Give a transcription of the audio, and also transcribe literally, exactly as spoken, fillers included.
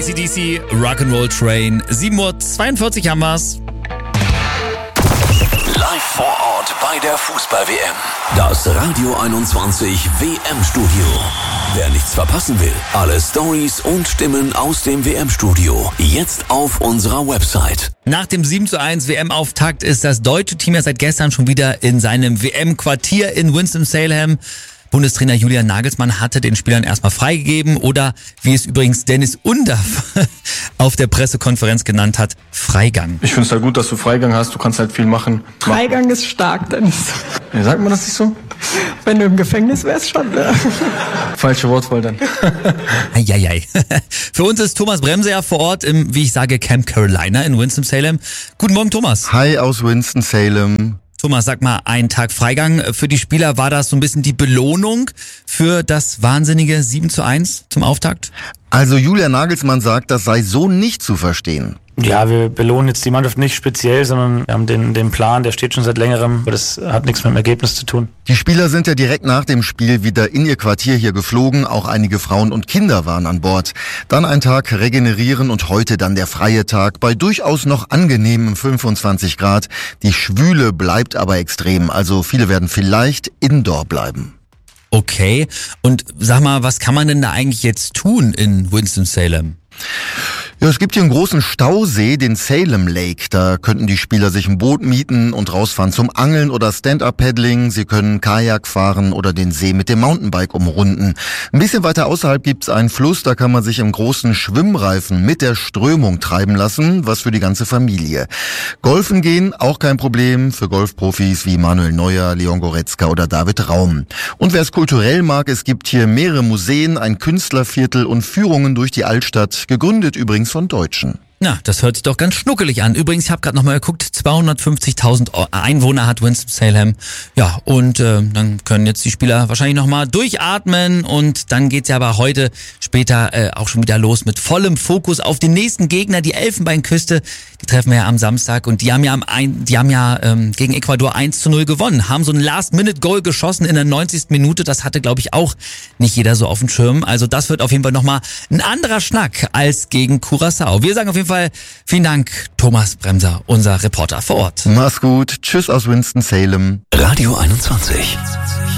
C D C, Rock'n'Roll Train. sieben Uhr zweiundvierzig haben wir's. Live vor Ort bei der Fußball-W M. Das Radio einundzwanzig W M-Studio. Wer nichts verpassen will, alle Stories und Stimmen aus dem W M-Studio. Jetzt auf unserer Website. Nach dem sieben zu eins W M-Auftakt ist das deutsche Team ja seit gestern schon wieder in seinem W M-Quartier in Winston-Salem. Bundestrainer Julian Nagelsmann hatte den Spielern erstmal freigegeben oder, wie es übrigens Dennis Undaff auf der Pressekonferenz genannt hat, Freigang. Ich finde es halt gut, dass du Freigang hast, du kannst halt viel machen. Freigang ist stark, Dennis. Ja, sagt man das nicht so? Wenn du im Gefängnis wärst, schon. Ne? Falsche Wortwahl dann. Eieiei. Für uns ist Thomas Bremse ja vor Ort im, wie ich sage, Camp Carolina in Winston-Salem. Guten Morgen, Thomas. Hi aus Winston-Salem. Thomas, sag mal, ein Tag Freigang für die Spieler, war das so ein bisschen die Belohnung für das wahnsinnige sieben zu eins zum Auftakt? Also Julian Nagelsmann sagt, das sei so nicht zu verstehen. Ja, wir belohnen jetzt die Mannschaft nicht speziell, sondern wir haben den, den Plan, der steht schon seit längerem, aber das hat nichts mit dem Ergebnis zu tun. Die Spieler sind ja direkt nach dem Spiel wieder in ihr Quartier hier geflogen, auch einige Frauen und Kinder waren an Bord. Dann ein Tag regenerieren und heute dann der freie Tag bei durchaus noch angenehmen fünfundzwanzig Grad. Die Schwüle bleibt aber extrem, also viele werden vielleicht indoor bleiben. Okay, und sag mal, was kann man denn da eigentlich jetzt tun in Winston-Salem? Ja, es gibt hier einen großen Stausee, den Salem Lake. Da könnten die Spieler sich ein Boot mieten und rausfahren zum Angeln oder Stand-Up-Paddling. Sie können Kajak fahren oder den See mit dem Mountainbike umrunden. Ein bisschen weiter außerhalb gibt's einen Fluss, da kann man sich im großen Schwimmreifen mit der Strömung treiben lassen, was für die ganze Familie. Golfen gehen, auch kein Problem für Golfprofis wie Manuel Neuer, Leon Goretzka oder David Raum. Und wer es kulturell mag, es gibt hier mehrere Museen, ein Künstlerviertel und Führungen durch die Altstadt, gegründet übrigens von Deutschen. Na, das hört sich doch ganz schnuckelig an. Übrigens, ich habe gerade nochmal geguckt, zweihundertfünfzigtausend Einwohner hat Winston-Salem. Ja, und äh, dann können jetzt die Spieler wahrscheinlich nochmal durchatmen und dann geht's ja aber heute später äh, auch schon wieder los mit vollem Fokus auf den nächsten Gegner, die Elfenbeinküste. Die treffen wir ja am Samstag und die haben ja am ein, die haben ja ähm, gegen Ecuador eins zu null gewonnen, haben so ein Last-Minute-Goal geschossen in der neunzigsten Minute. Das hatte, glaube ich, auch nicht jeder so auf dem Schirm. Also das wird auf jeden Fall nochmal ein anderer Schnack als gegen Curaçao. Wir sagen auf jeden Fall vielen Dank, Thomas Bremser, unser Reporter vor Ort. Mach's gut. Tschüss aus Winston-Salem. Radio einundzwanzig.